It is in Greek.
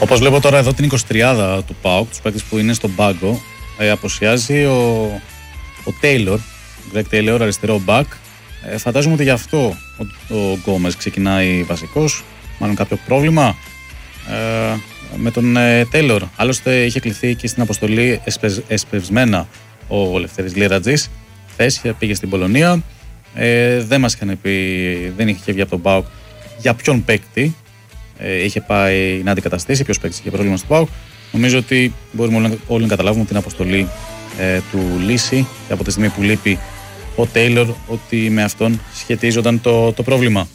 Όπως βλέπω τώρα εδώ την 23η του ΠΑΟΚ, τους παίκτες που είναι στον πάγκο, αποσιάζει ο Τέιλορ, ο Greg Taylor, αριστερό μπακ. Φαντάζομαι ότι γι' αυτό ο Γκόμες ξεκινάει βασικός, μάλλον κάποιο πρόβλημα με τον Τέιλορ. Άλλωστε είχε κληθεί και στην αποστολή εσπευσμένα ο Λευτέρης Λίρατζης. Χθες πήγε στην Πολωνία. Δεν μας είχαν πει, δεν είχε βγει από τον ΠΑΟΚ για ποιον παίκτη είχε πάει να αντικαταστήσει, ποιος παίκτης είχε πρόβλημα στο ΠΑΟΚ. Νομίζω ότι μπορούμε όλοι να καταλάβουμε την αποστολή του Λύση και από τη στιγμή που λείπει ο Τέιλορ ότι με αυτόν σχετίζονταν το πρόβλημα.